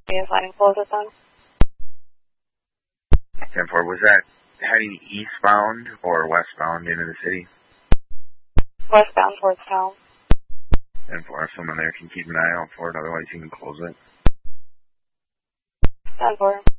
Is letting close it then? 10-4, was that heading eastbound or westbound into the city? Westbound towards town. 10-4, if someone there can keep an eye out for it, otherwise you can close it. 10-4.